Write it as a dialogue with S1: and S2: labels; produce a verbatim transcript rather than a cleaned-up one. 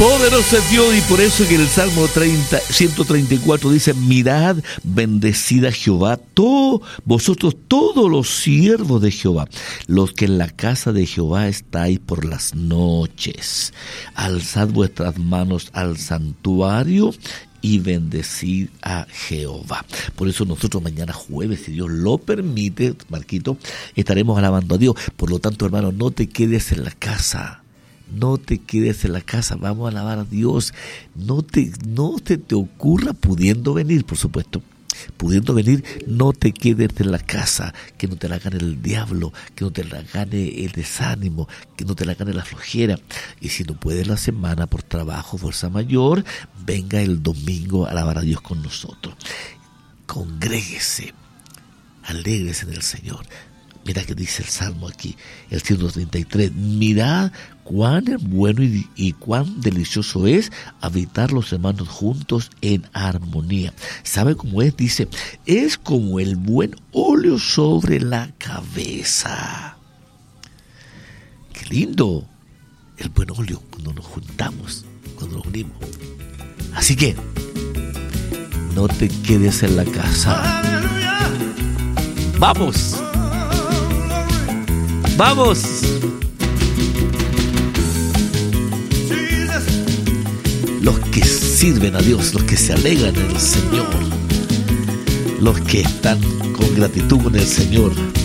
S1: Poderoso es Dios, y por eso que en el Salmo treinta, ciento treinta y cuatro dice: mirad, bendecid a Jehová, todo, vosotros todos los siervos de Jehová, los que en la casa de Jehová estáis por las noches. Alzad vuestras manos al santuario y bendecid a Jehová. Por eso nosotros mañana jueves, si Dios lo permite, Marquito, estaremos alabando a Dios. Por lo tanto, hermano, no te quedes en la casa. No te quedes en la casa, vamos a alabar a Dios. No te, no te, te ocurra, pudiendo venir, por supuesto, pudiendo venir, no te quedes en la casa, que no te la gane el diablo, que no te la gane el desánimo, que no te la gane la flojera. Y si no puedes la semana por trabajo, fuerza mayor, venga el domingo a alabar a Dios con nosotros. Congréguese, alégrese en el Señor. Mira que dice el Salmo aquí, el ciento treinta y tres, mirad cuán bueno y, y cuán delicioso es habitar los hermanos juntos en armonía. ¿Sabe cómo es? Dice, es como el buen óleo sobre la cabeza. Qué lindo el buen óleo cuando nos juntamos, cuando nos unimos. Así que, no te quedes en la casa. ¡Vamos! ¡Vamos! Los que sirven a Dios, los que se alegran en el Señor, los que están con gratitud con el Señor,